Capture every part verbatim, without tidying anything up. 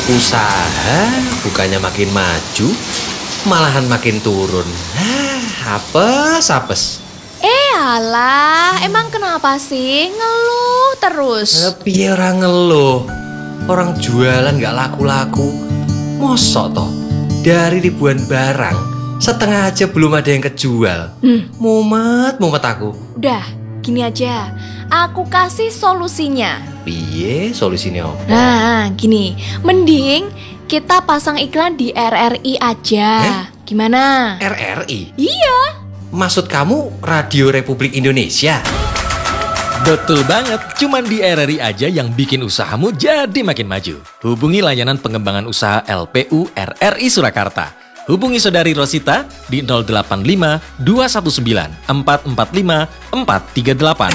Usaha bukannya makin maju, malahan makin turun. Hah, apes-apes. Eh alah, emang kenapa sih ngeluh terus? Piye ora ngeluh? Orang jualan gak laku-laku. Mosok toh, dari ribuan barang, setengah aja belum ada yang kejual. Hmm. Mumet, mumet aku. Udah, gini aja. Aku kasih solusinya. Piye solusinya apa? Nah, gini. Mending kita pasang iklan di R R I aja. Eh? Gimana? R R I? Iya. Maksud kamu Radio Republik Indonesia? Betul banget, cuman di R R I aja yang bikin usahamu jadi makin maju. Hubungi layanan pengembangan usaha L P U R R I Surakarta. Hubungi saudari Rosita di nol delapan lima dua satu sembilan empat empat lima empat tiga delapan.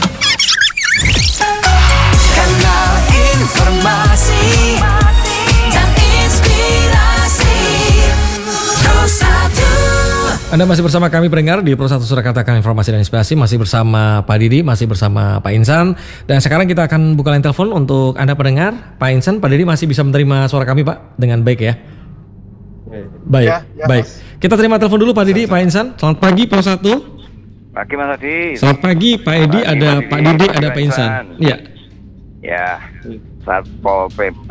Kanal informasi dan inspirasi Pro satu. Anda masih bersama kami pendengar di Pro satu Surakarta Kanal Informasi dan Inspirasi. Masih bersama Pak Didi, masih bersama Pak Insan. Dan sekarang kita akan buka line telepon untuk Anda pendengar. Pak Insan, Pak Didi masih bisa menerima suara kami Pak dengan baik ya? Baik, ya, ya, baik. Mas. Kita terima telepon dulu Pak Didi, Pak Insan. Selamat pagi Pro satu. Pagi Mas Adi. Selamat pagi Pak Edi, Pagi, ada Mas Pak Didi, Didi, Pak ada Pak Insan. Insan. Iya. Ya, Satpol P P.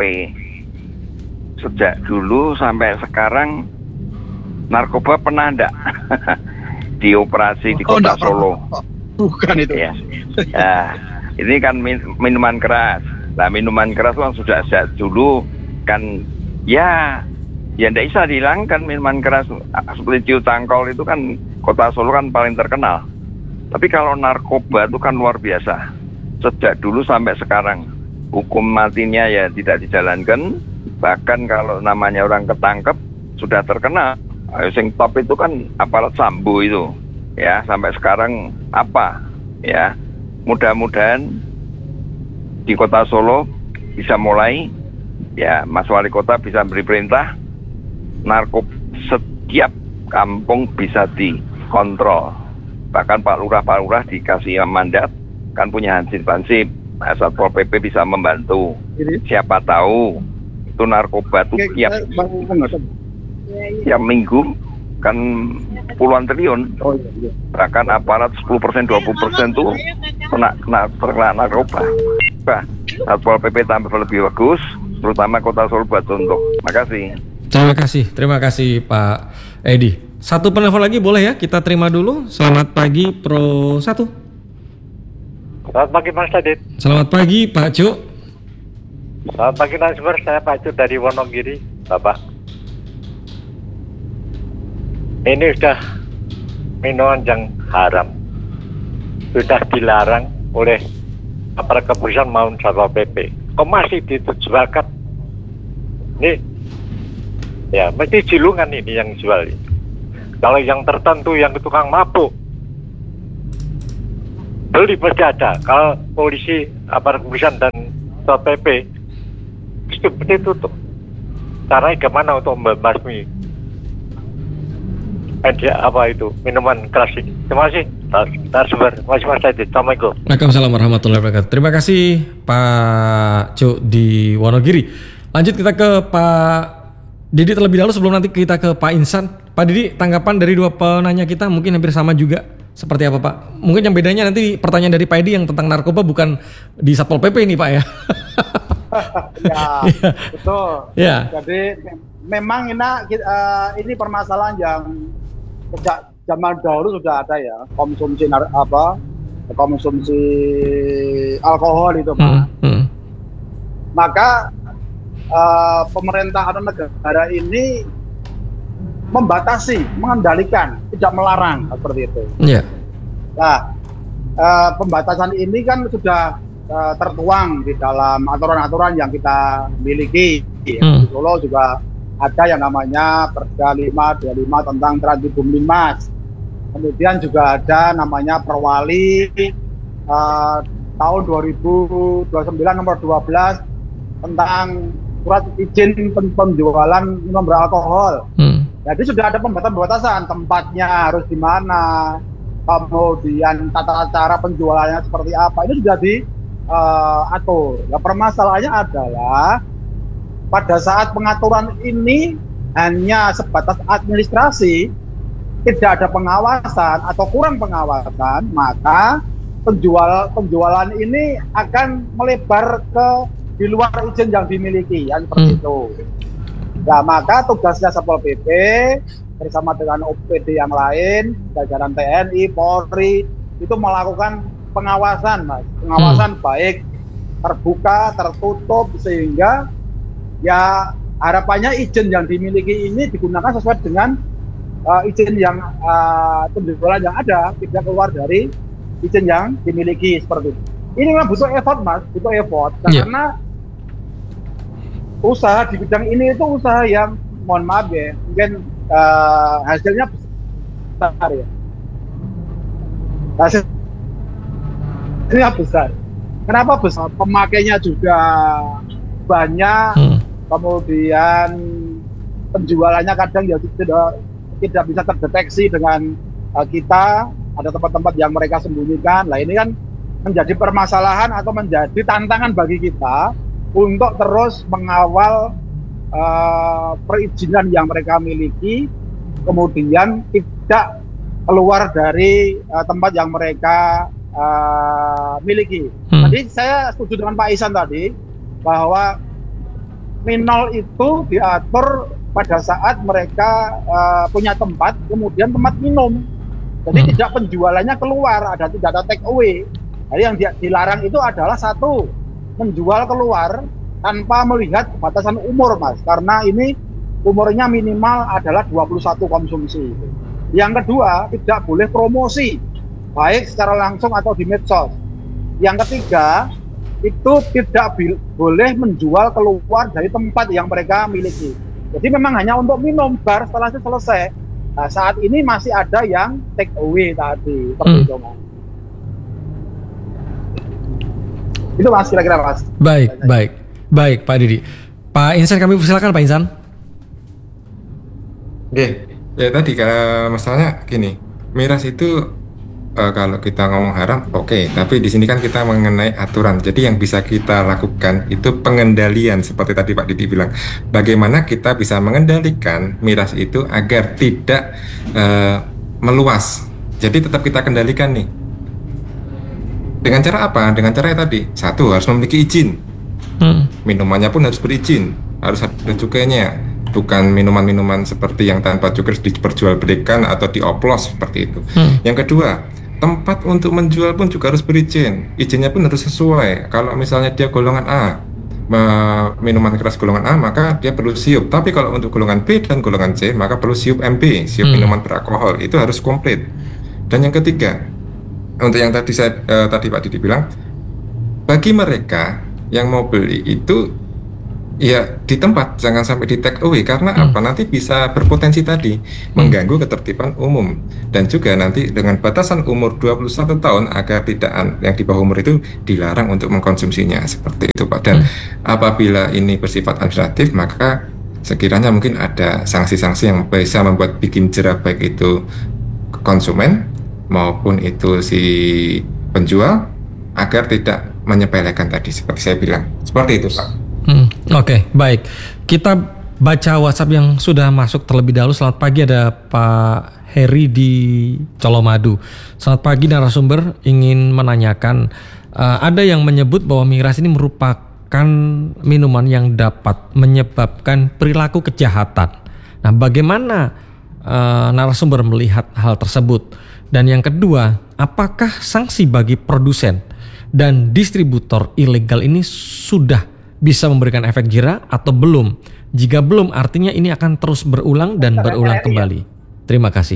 Sejak dulu sampai sekarang narkoba pernah enggak dioperasi di Oh, kota enggak Solo? pernah. Bukan itu. Ya. Ya, ini kan min- minuman keras. Nah, minuman keras kan sudah sejak dulu kan ya ya enggak bisa dihilangkan minuman keras. Seperti ciu tangkol itu kan kota Solo kan paling terkenal. Tapi kalau narkoba itu kan luar biasa. Sejak dulu sampai sekarang hukum matinya ya tidak dijalankan. Bahkan kalau namanya orang ketangkep sudah terkenal. Ayo sing top itu kan aparat Sambo itu. Ya, sampai sekarang apa? Ya. Mudah-mudahan di kota Solo bisa mulai ya Mas Wali Kota bisa beri perintah narkoba setiap kampung bisa dikontrol. Bahkan Pak Lurah Pak Lurah dikasih mandat kan punya hansip-hansip. Nah, Satpol P P bisa membantu. Siapa tahu itu narkoba itu tiap tiap minggu kan puluhan triliun. Oh, iya, iya. Bahkan aparat sepuluh persen dua puluh persen tuh kena kena terkena narkoba. Nah, Satpol P P tampil lebih bagus, terutama kota Solo buat contoh. Makasih. Terima kasih, terima kasih Pak Edi. Satu penelpon lagi boleh ya? Kita terima dulu. Selamat pagi Pro satu. Selamat pagi Mas Adit. Selamat pagi Pak Cuk. Selamat pagi narasumber, saya Pak Cuk dari Wonogiri, Bapak. Ini sudah minuman yang haram, sudah dilarang oleh aparat kepolisian maupun Satpol P P. Kok masih ditujuakan? Ini, ya mesti jilungan ini yang jual. Ini. Kalau yang tertentu yang tukang mabuk, beli pasti ada. Kalau polisi, aparat kepolisian dan Satpol P P itu pasti tutup. Caranya gimana untuk membasmi media apa itu minuman keras ini? Terima kasih. Narasumber, terima kasih Mas Adit. Assalamualaikum. Waalaikumsalam warahmatullahi wabarakatuh. Terima kasih Pak Cuk di Wonogiri. Lanjut kita ke Pak Didi terlebih dahulu sebelum nanti kita ke Pak Insan. Pak Didi, tanggapan dari dua penanya kita mungkin hampir sama juga. Seperti apa Pak? Mungkin yang bedanya nanti pertanyaan dari Pak Edi yang tentang narkoba bukan di Satpol P P ini Pak ya. Ya, Ya. betul. Ya. Jadi memang ini, uh, ini permasalahan yang sejak zaman dahulu sudah ada ya, konsumsi nar- apa konsumsi alkohol itu Pak. Hmm, hmm. Maka uh, pemerintah atau negara ini membatasi, mengendalikan, tidak melarang seperti itu. Iya. Nah, uh, pembatasan ini kan sudah uh, tertuang di dalam aturan-aturan yang kita miliki. Hmm. Di Solo juga ada yang namanya Perda lima dua puluh lima tentang Trans Linmas. Kemudian juga ada namanya Perwali uh, tahun dua ribu dua puluh sembilan nomor dua belas tentang surat izin penjualan minuman beralkohol. Hmm. Jadi sudah ada pembatasan-pembatasan, tempatnya harus di mana, kemudian tata cara penjualannya seperti apa. Ini sudah diatur. Uh, nah, permasalahannya adalah pada saat pengaturan ini hanya sebatas administrasi, tidak ada pengawasan atau kurang pengawasan, maka penjual penjualan ini akan melebar ke di luar izin yang dimiliki, yang seperti Hmm. itu. Nah, maka tugasnya Satpol P P bersama dengan O P D yang lain, jajaran T N I, Polri itu melakukan pengawasan, Mas. Pengawasan baik terbuka, tertutup, sehingga ya harapannya izin yang dimiliki ini digunakan sesuai dengan uh, izin yang uh, penjualan yang ada, tidak keluar dari izin yang dimiliki seperti itu. Ini memang butuh effort, Mas, butuh effort Yeah. karena usaha di bidang ini itu usaha yang mohon maaf ya, mungkin uh, hasilnya besar ya. Hasilnya besar. Kenapa besar? Pemakainya juga banyak, Hmm. kemudian penjualannya kadang ya tidak tidak bisa terdeteksi dengan uh, kita. Ada tempat-tempat yang mereka sembunyikan. Nah, ini kan menjadi permasalahan atau menjadi tantangan bagi kita untuk terus mengawal uh, perizinan yang mereka miliki, kemudian tidak keluar dari uh, tempat yang mereka uh, miliki. Hmm. Tadi saya setuju dengan Pak Ihsan tadi bahwa minol itu diatur pada saat mereka uh, punya tempat, kemudian tempat minum. Jadi Hmm. tidak penjualannya keluar, ada tidak ada take away. Jadi yang di- dilarang itu adalah satu, menjual keluar tanpa melihat batasan umur, Mas, karena ini umurnya minimal adalah dua puluh satu konsumsi. Yang kedua, tidak boleh promosi baik secara langsung atau di medsos. Yang ketiga, itu tidak bil- boleh menjual keluar dari tempat yang mereka miliki. Jadi memang hanya untuk minum, bar setelah itu selesai. Nah, saat ini masih ada yang take away tadi, seperti Hmm. itu, Mas. Itu Mas, kira-kira Mas. Baik, baik, baik, Pak Didi. Pak Insan, kami persilakan Pak Insan. Oke, ya tadi kalau masalahnya gini, miras itu eh, kalau kita ngomong haram, oke, tapi di sini kan kita mengenai aturan. Jadi yang bisa kita lakukan itu pengendalian seperti tadi Pak Didi bilang. Bagaimana kita bisa mengendalikan miras itu agar tidak eh, meluas. Jadi tetap kita kendalikan nih. Dengan cara apa? Dengan cara yang tadi, satu harus memiliki izin. Hmm. Minumannya pun harus berizin, harus ada cukainya, bukan minuman-minuman seperti yang tanpa cukai diperjualbelikan atau dioplos seperti itu. Hmm. Yang kedua, tempat untuk menjual pun juga harus berizin, izinnya pun harus sesuai. Kalau misalnya dia golongan A, me- minuman keras golongan A, maka dia perlu siup. Tapi kalau untuk golongan B dan golongan C, maka perlu siup M B, siup Hmm. minuman beralkohol. Itu harus komplit. Dan yang ketiga, untuk yang tadi saya eh, tadi Pak Didi bilang, bagi mereka yang mau beli itu ya di tempat, jangan sampai di take away, karena Hmm. apa, nanti bisa berpotensi tadi mengganggu ketertiban umum, dan juga nanti dengan batasan umur dua puluh satu tahun agar tidak an- yang di bawah umur itu dilarang untuk mengkonsumsinya seperti itu Pak. Dan apabila ini bersifat administratif, maka sekiranya mungkin ada sanksi-sanksi yang bisa membuat bikin jerah baik itu konsumen maupun itu si penjual agar tidak menyepelekan tadi seperti saya bilang. Seperti itu Pak. Hmm, Oke, baik. Kita baca WhatsApp yang sudah masuk terlebih dahulu. Selamat pagi, ada Pak Heri di Colomadu. Selamat pagi narasumber, ingin menanyakan, uh, ada yang menyebut bahwa miras ini merupakan minuman yang dapat menyebabkan perilaku kejahatan. Nah, bagaimana uh, narasumber melihat hal tersebut? Dan yang kedua, apakah sanksi bagi produsen dan distributor ilegal ini sudah bisa memberikan efek jera atau belum? Jika belum, artinya ini akan terus berulang dan berulang kembali. Terima kasih.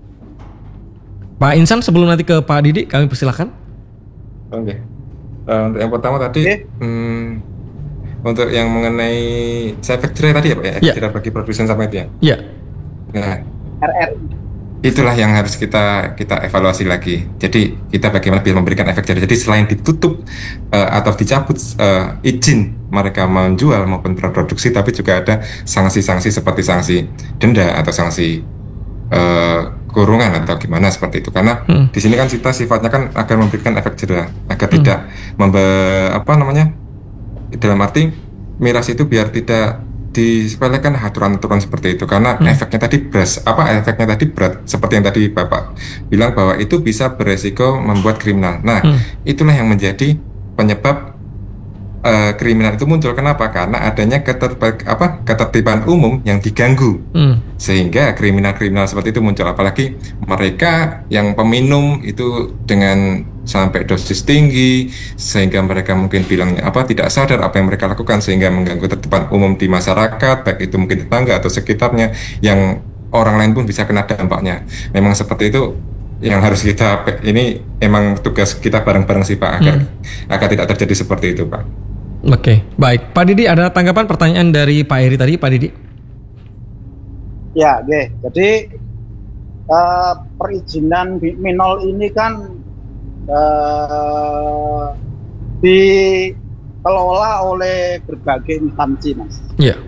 Pak Insan, sebelum nanti ke Pak Didi, kami persilakan. Oke. Eh, untuk yang pertama tadi, Oke. hmm, untuk yang mengenai efek jera tadi ya Pak ya, efek Ya. jera bagi produsen sama itu ya. Ya, Nah, R R I. itulah yang harus kita kita evaluasi lagi. Jadi kita bagaimana bisa memberikan efek jera. Jadi selain ditutup eh, atau dicabut eh, izin mereka menjual maupun berproduksi, tapi juga ada sanksi-sanksi seperti sanksi denda atau sanksi eh, kurungan atau gimana seperti itu. Karena Hmm. di sini kan kita sifatnya kan agar memberikan efek jera agar tidak membe apa namanya, dalam arti miras itu biar tidak disepelekan aturan-aturan seperti itu karena Hmm. efeknya tadi beras apa efeknya tadi berat seperti yang tadi Bapak bilang bahwa itu bisa beresiko membuat kriminal. Nah, Hmm. itulah yang menjadi penyebab eh, kriminal itu muncul. Kenapa? Karena adanya ketertiban apa ketertiban umum yang diganggu. Hmm. Sehingga kriminal-kriminal seperti itu muncul, apalagi mereka yang peminum itu dengan sampai dosis tinggi sehingga mereka mungkin bilangnya apa tidak sadar apa yang mereka lakukan sehingga mengganggu ketertiban umum di masyarakat, baik itu mungkin tetangga atau sekitarnya, yang orang lain pun bisa kena dampaknya. Memang seperti itu yang harus kita, ini emang tugas kita bareng-bareng sih Pak agar agar tidak terjadi seperti itu Pak. Oke, baik. Pak Didi, ada tanggapan pertanyaan dari Pak Heri tadi, Pak Didi? Ya, oke. Jadi eh, perizinan bi- minol ini kan eh, dikelola oleh berbagai instansi, Mas. Iya.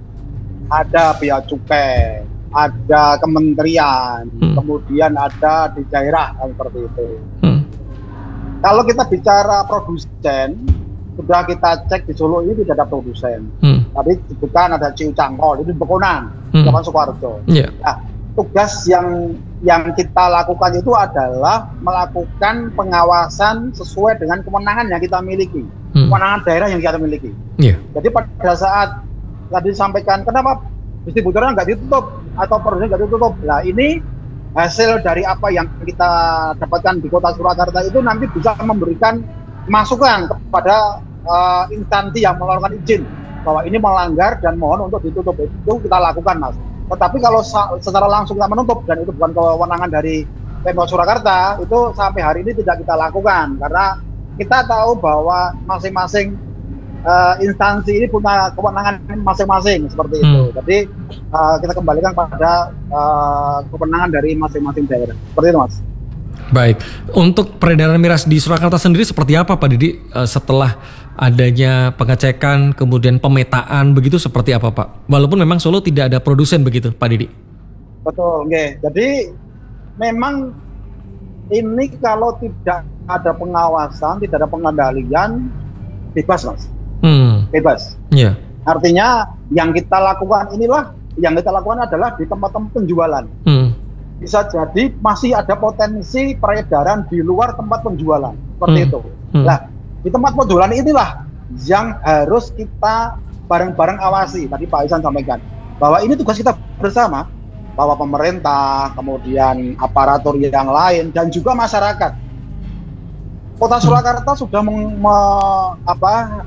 Ada bea cukai, ada kementerian, Hmm. kemudian ada di daerah kan seperti itu. Hmm. Kalau kita bicara produsen, sudah kita cek di Solo ini tidak ada produsen. Hmm. Tadi disebutkan ada Ciu Cangkol, itu Bekonan, Hmm. Jaman Sukoharjo. Iya. Nah, tugas yang yang kita lakukan itu adalah melakukan pengawasan sesuai dengan kewenangan yang kita miliki, Hmm. kewenangan daerah yang kita miliki. Iya. Jadi pada saat tadi disampaikan, kenapa distributornya nggak ditutup atau produsen nggak ditutup? Nah ini hasil dari apa yang kita dapatkan di Kota Surakarta itu nanti bisa memberikan masukan kepada uh, instansi yang mengeluarkan izin bahwa ini melanggar dan mohon untuk ditutup. Itu kita lakukan, Mas. Tetapi kalau sa- secara langsung kita menutup dan itu bukan kewenangan dari Pemkot Surakarta, itu sampai hari ini tidak kita lakukan karena kita tahu bahwa masing-masing uh, instansi ini punya kewenangan masing-masing seperti itu. Hmm. Jadi uh, kita kembalikan pada uh, kewenangan dari masing-masing daerah. Seperti itu, Mas. Baik, untuk peredaran miras di Surakarta sendiri seperti apa Pak Didi eh, setelah adanya pengecekan kemudian pemetaan begitu seperti apa Pak? Walaupun memang Solo tidak ada produsen begitu Pak Didi. Betul, oke. Jadi memang ini kalau tidak ada pengawasan, tidak ada pengendalian, bebas Mas, Hmm, bebas. iya. Artinya yang kita lakukan inilah, yang kita lakukan adalah di tempat-tempat penjualan. Hmm, Bisa jadi masih ada potensi peredaran di luar tempat penjualan, seperti Hmm. itu. Hmm. Nah, di tempat penjualan inilah yang harus kita bareng-bareng awasi. Tadi Pak Isan sampaikan bahwa ini tugas kita bersama, bahwa pemerintah, kemudian aparatur yang lain, dan juga masyarakat. Kota Surakarta sudah meng, me, apa,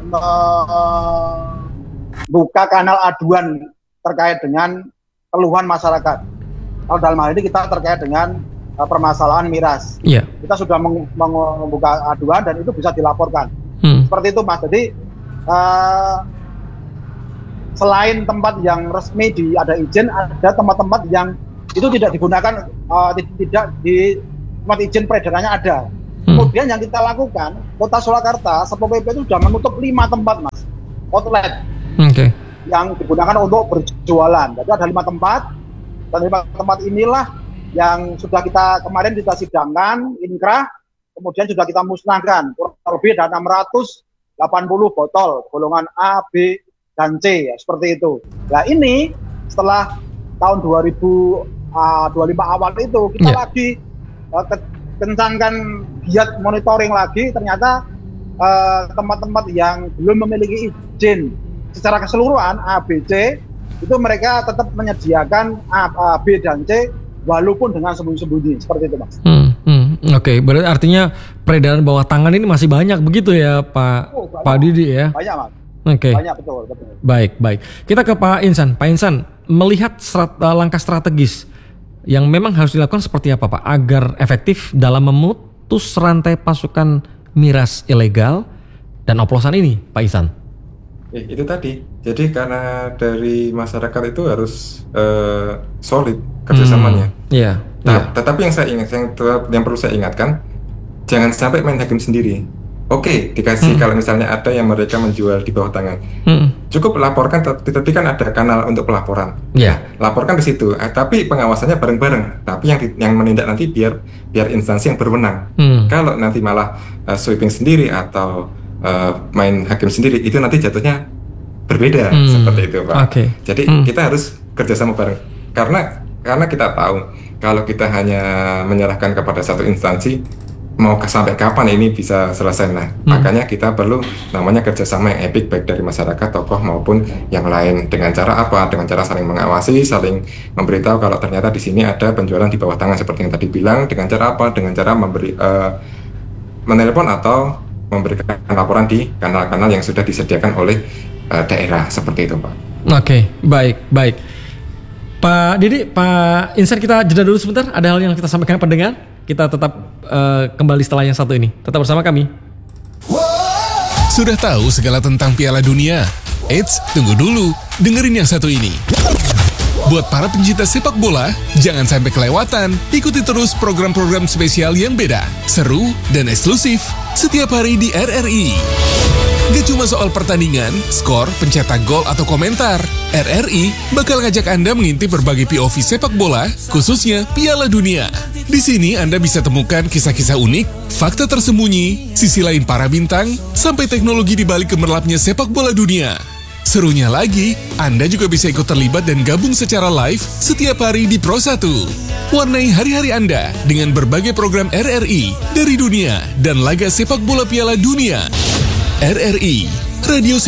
membuka kanal aduan terkait dengan keluhan masyarakat. Kalau dalam hal ini kita terkait dengan uh, permasalahan miras. iya. Kita sudah meng- meng- membuka aduan dan itu bisa dilaporkan. Hmm, Seperti itu Mas. Jadi uh, selain tempat yang resmi di ada izin, ada tempat-tempat yang itu tidak digunakan, uh, ti- tidak di tempat izin peredarannya ada. Hmm. Kemudian yang kita lakukan, Kota Surakarta, Satpol P P itu sudah menutup lima tempat Mas, outlet Oke. yang digunakan untuk berjualan. Jadi ada lima tempat, dan lima tempat inilah yang sudah kita kemarin kita sidangkan, inkrah, kemudian sudah kita musnahkan. Kurang lebih ada enam ratus delapan puluh botol, golongan A, B, dan C, ya, seperti itu. Nah ini setelah tahun dua ribu dua puluh lima awal itu, kita Ya. lagi uh, ke- kencangkan giat monitoring lagi, ternyata uh, tempat-tempat yang belum memiliki izin secara keseluruhan A, B, C itu mereka tetap menyediakan A, A, B, dan C walaupun dengan sembunyi-sembunyi seperti itu Mas. Hmm, hmm, Oke, berarti artinya peredaran bawah tangan ini masih banyak begitu ya Pak Oh, banyak. Pak Didi ya? Banyak Mas, Oke. banyak betul betul. Baik, baik. Kita ke Pak Insan. Pak Insan, melihat strat- eh, langkah strategis yang memang harus dilakukan seperti apa Pak agar efektif dalam memutus rantai pasukan miras ilegal dan oplosan ini, Pak Insan? Eh, itu tadi. Jadi karena dari masyarakat itu harus eh, solid kerjasamanya. Hmm, Iya. Nah, iya. tetapi yang saya ingat, yang, tetap- yang perlu saya ingatkan, jangan sampai main hakim sendiri. Oke, dikasih Hmm. kalau misalnya ada yang mereka menjual di bawah tangan, Hmm, cukup laporkan. Tetapi kan ada kanal untuk pelaporan. Iya. Laporkan di situ. Eh, tapi pengawasannya bareng-bareng. Tapi yang di- yang menindak nanti biar biar instansi yang berwenang. Hmm. Kalau nanti malah eh, sweeping sendiri atau eh, main hakim sendiri, itu nanti jatuhnya berbeda Hmm. seperti itu Pak. Oke. Jadi Hmm. kita harus kerjasama bareng karena karena kita tahu kalau kita hanya menyerahkan kepada satu instansi mau ke, sampai kapan ini bisa selesai. Nah, Hmm. makanya kita perlu namanya kerjasama yang epic baik dari masyarakat, tokoh maupun yang lain. Dengan cara apa? Dengan cara saling mengawasi, saling memberitahu kalau ternyata di sini ada penjualan di bawah tangan seperti yang tadi bilang. Dengan cara apa? Dengan cara memberi uh, menelpon atau memberikan laporan di kanal-kanal yang sudah disediakan oleh uh, daerah seperti itu, Pak. Oke, baik, baik. Pak Didi, Pak Insan, kita jeda dulu sebentar. Ada hal yang kita sampaikan pendengar. Kita tetap uh, kembali setelah yang satu ini. Tetap bersama kami. Sudah tahu segala tentang Piala Dunia? Eits, tunggu dulu. Dengerin yang satu ini. Buat para pencinta sepak bola, jangan sampai kelewatan. Ikuti terus program-program spesial yang beda, seru, dan eksklusif setiap hari di R R I. Gak cuma soal pertandingan, skor, pencetak gol, atau komentar. R R I bakal ngajak Anda mengintip berbagai P O V sepak bola, khususnya Piala Dunia. Di sini Anda bisa temukan kisah-kisah unik, fakta tersembunyi, sisi lain para bintang, sampai teknologi di balik gemerlapnya sepak bola dunia. Serunya lagi, Anda juga bisa ikut terlibat dan gabung secara live setiap hari di Pro satu. Warnai hari-hari Anda dengan berbagai program R R I dari dunia dan laga sepak bola Piala Dunia. R R I, Radio